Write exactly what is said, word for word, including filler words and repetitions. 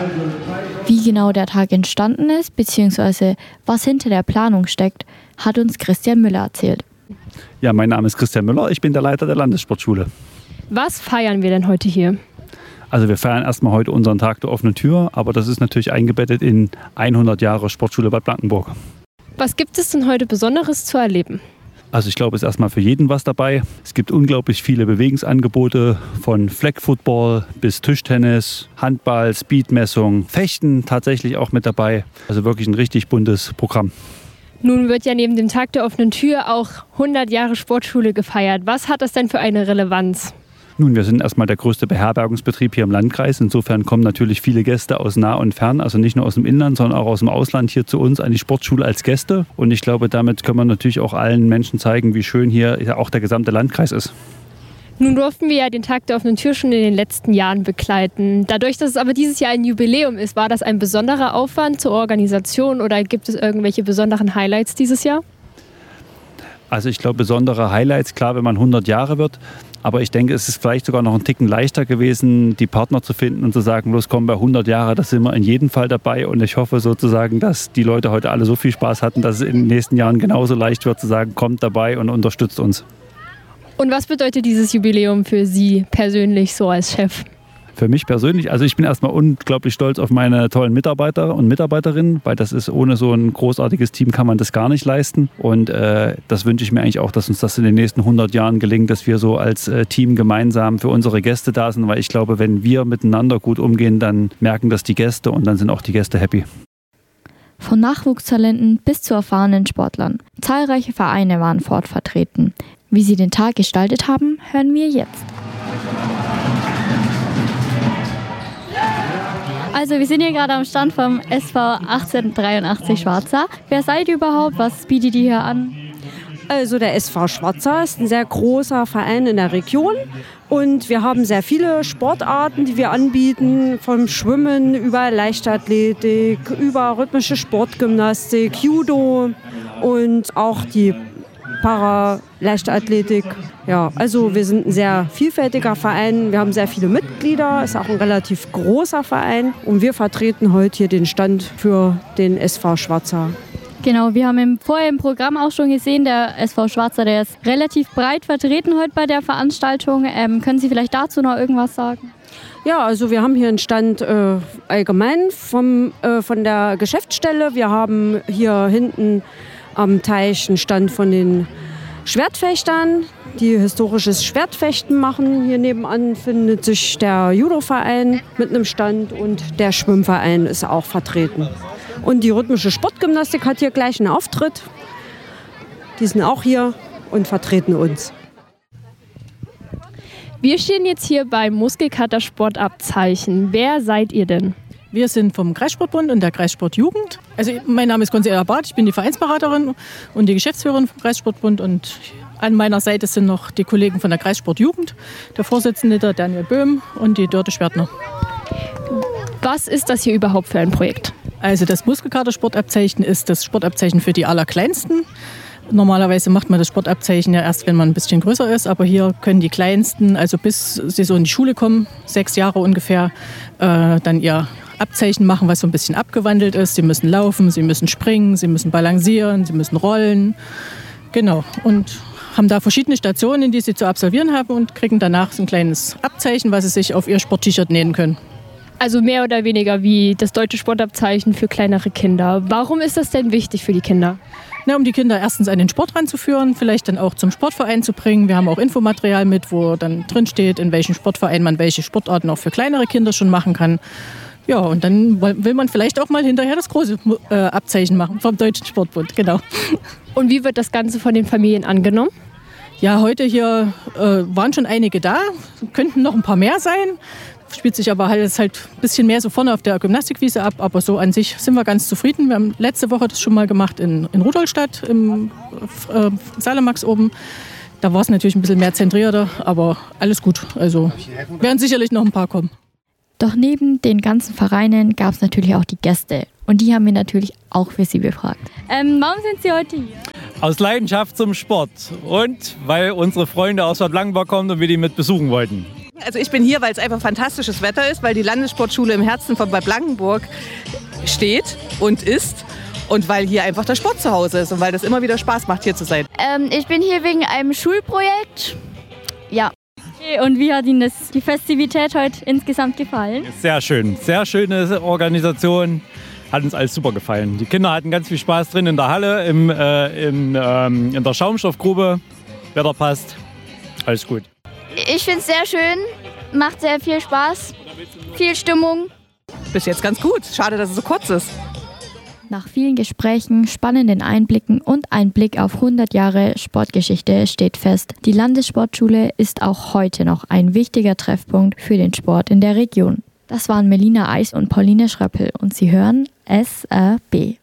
Wie genau der Tag entstanden ist, beziehungsweise was hinter der Planung steckt, hat uns Christian Müller erzählt. Ja, mein Name ist Christian Müller, ich bin der Leiter der Landessportschule. Was feiern wir denn heute hier? Also wir feiern erstmal heute unseren Tag der offenen Tür, aber das ist natürlich eingebettet in hundert Jahre Sportschule Bad Blankenburg. Was gibt es denn heute Besonderes zu erleben? Also ich glaube, es ist erstmal für jeden was dabei. Es gibt unglaublich viele Bewegungsangebote, von Flag Football bis Tischtennis, Handball, Speedmessung, Fechten tatsächlich auch mit dabei. Also wirklich ein richtig buntes Programm. Nun wird ja neben dem Tag der offenen Tür auch hundert Jahre Sportschule gefeiert. Was hat das denn für eine Relevanz? Nun, wir sind erstmal der größte Beherbergungsbetrieb hier im Landkreis. Insofern kommen natürlich viele Gäste aus nah und fern, also nicht nur aus dem Inland, sondern auch aus dem Ausland hier zu uns an die Sportschule als Gäste. Und ich glaube, damit können wir natürlich auch allen Menschen zeigen, wie schön hier auch der gesamte Landkreis ist. Nun durften wir ja den Tag der offenen Tür schon in den letzten Jahren begleiten. Dadurch, dass es aber dieses Jahr ein Jubiläum ist, war das ein besonderer Aufwand zur Organisation oder gibt es irgendwelche besonderen Highlights dieses Jahr? Also ich glaube, besondere Highlights, klar, wenn man hundert Jahre wird. Aber ich denke, es ist vielleicht sogar noch ein Ticken leichter gewesen, die Partner zu finden und zu sagen, los komm, bei hundert Jahren, das sind wir in jedem Fall dabei. Und ich hoffe sozusagen, dass die Leute heute alle so viel Spaß hatten, dass es in den nächsten Jahren genauso leicht wird zu sagen, kommt dabei und unterstützt uns. Und was bedeutet dieses Jubiläum für Sie persönlich so als Chef? Für mich persönlich, also ich bin erstmal unglaublich stolz auf meine tollen Mitarbeiter und Mitarbeiterinnen, weil das ist, ohne so ein großartiges Team kann man das gar nicht leisten. Und äh, das wünsche ich mir eigentlich auch, dass uns das in den nächsten hundert Jahren gelingt, dass wir so als äh, Team gemeinsam für unsere Gäste da sind, weil ich glaube, wenn wir miteinander gut umgehen, dann merken das die Gäste und dann sind auch die Gäste happy. Von Nachwuchstalenten bis zu erfahrenen Sportlern. Zahlreiche Vereine waren vor Ort vertreten. Wie sie den Tag gestaltet haben, hören wir jetzt. Also wir sind hier gerade am Stand vom S V achtzehnhundertdreiundachtzig Schwarza. Wer seid ihr überhaupt? Was bietet ihr hier an? Also der S V Schwarza ist ein sehr großer Verein in der Region und wir haben sehr viele Sportarten, die wir anbieten, vom Schwimmen über Leichtathletik, über rhythmische Sportgymnastik, Judo und auch die Para-Leichtathletik. Ja, also wir sind ein sehr vielfältiger Verein. Wir haben sehr viele Mitglieder, ist auch ein relativ großer Verein. Und wir vertreten heute hier den Stand für den S V Schwarza. Genau, wir haben im, vorher im Programm auch schon gesehen, der S V Schwarza, der ist relativ breit vertreten heute bei der Veranstaltung. Ähm, können Sie vielleicht dazu noch irgendwas sagen? Ja, also wir haben hier einen Stand äh, allgemein vom, äh, von der Geschäftsstelle. Wir haben hier hinten am Teich einen Stand von den Schwertfechtern, die historisches Schwertfechten machen. Hier nebenan findet sich der Judo-Verein mit einem Stand und der Schwimmverein ist auch vertreten. Und die rhythmische Sportgymnastik hat hier gleich einen Auftritt. Die sind auch hier und vertreten uns. Wir stehen jetzt hier beim Muskelkater-Sportabzeichen. Wer seid ihr denn? Wir sind vom Kreissportbund und der Kreissportjugend. Also mein Name ist Consuela Barth, ich bin die Vereinsberaterin und die Geschäftsführerin vom Kreissportbund. Und an meiner Seite sind noch die Kollegen von der Kreissportjugend, der Vorsitzende, der Daniel Böhm und die Dörte Schwertner. Was ist das hier überhaupt für ein Projekt? Also das Muskelkater-Sportabzeichen ist das Sportabzeichen für die Allerkleinsten. Normalerweise macht man das Sportabzeichen ja erst, wenn man ein bisschen größer ist. Aber hier können die Kleinsten, also bis sie so in die Schule kommen, sechs Jahre ungefähr, äh, dann ihr Abzeichen machen, was so ein bisschen abgewandelt ist. Sie müssen laufen, sie müssen springen, sie müssen balancieren, sie müssen rollen. Genau. Und haben da verschiedene Stationen, die sie zu absolvieren haben und kriegen danach so ein kleines Abzeichen, was sie sich auf ihr Sport-T-Shirt nähen können. Also mehr oder weniger wie das deutsche Sportabzeichen für kleinere Kinder. Warum ist das denn wichtig für die Kinder? Na, um die Kinder erstens an den Sport ranzuführen, vielleicht dann auch zum Sportverein zu bringen. Wir haben auch Infomaterial mit, wo dann drin steht, in welchem Sportverein man welche Sportarten auch für kleinere Kinder schon machen kann. Ja, und dann will man vielleicht auch mal hinterher das große äh, Abzeichen machen vom Deutschen Sportbund, genau. Und wie wird das Ganze von den Familien angenommen? Ja, heute hier äh, waren schon einige da, könnten noch ein paar mehr sein. Spielt sich aber halt, halt ein bisschen mehr so vorne auf der Gymnastikwiese ab. Aber so an sich sind wir ganz zufrieden. Wir haben letzte Woche das schon mal gemacht in, in Rudolstadt, im äh, Salemax oben. Da war es natürlich ein bisschen mehr zentrierter, aber alles gut. Also werden sicherlich noch ein paar kommen. Doch neben den ganzen Vereinen gab es natürlich auch die Gäste. Und die haben wir natürlich auch für Sie befragt. Ähm, warum sind Sie heute hier? Aus Leidenschaft zum Sport und weil unsere Freunde aus Bad Blankenburg kommen und wir die mit besuchen wollten. Also ich bin hier, weil es einfach fantastisches Wetter ist, weil die Landessportschule im Herzen von Bad Blankenburg steht und ist und weil hier einfach der Sport zu Hause ist und weil das immer wieder Spaß macht, hier zu sein. Ähm, ich bin hier wegen einem Schulprojekt. Ja. Okay, und wie hat Ihnen das, die Festivität heute insgesamt gefallen? Sehr schön, sehr schöne Organisation. Hat uns alles super gefallen. Die Kinder hatten ganz viel Spaß drin in der Halle, im, äh, im, ähm, in der Schaumstoffgrube. Wetter passt, alles gut. Ich finde es sehr schön, macht sehr viel Spaß, viel Stimmung. Bis jetzt ganz gut. Schade, dass es so kurz ist. Nach vielen Gesprächen, spannenden Einblicken und ein Blick auf hundert Jahre Sportgeschichte steht fest, die Landessportschule ist auch heute noch ein wichtiger Treffpunkt für den Sport in der Region. Das waren Melina Eis und Pauline Schröppel und Sie hören S R B.